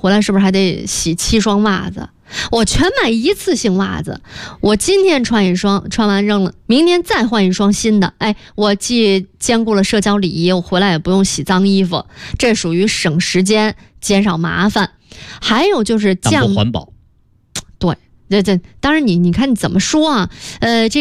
回来是不是还得洗7双袜子？我全买一次性袜子，我今天穿一双，穿完扔了，明天再换一双新的。哎，我既兼顾了社交礼仪，我回来也不用洗脏衣服，这属于省时间、减少麻烦。还有就是当做环保。 对，当然你看你怎么说啊？这